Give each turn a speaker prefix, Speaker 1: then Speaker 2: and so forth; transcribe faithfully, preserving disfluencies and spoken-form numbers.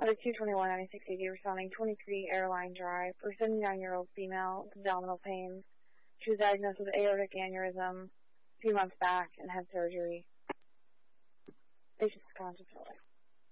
Speaker 1: Other two twenty-one ninety-six eighty responding twenty-three Airline Drive for seventy-nine-year-old female with abdominal pain. She was diagnosed with aortic aneurysm a few months back and had surgery. Patient's conscious.